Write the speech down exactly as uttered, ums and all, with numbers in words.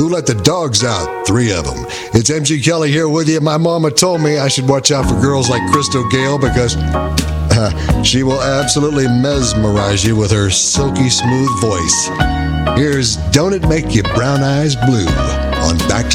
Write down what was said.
Who let the dogs out? Three of them. It's M G Kelly here with you. My mama told me I should watch out for girls like Crystal Gale because uh, she will absolutely mesmerize you with her silky smooth voice. Here's Don't It Make Your Brown Eyes Blue on Back to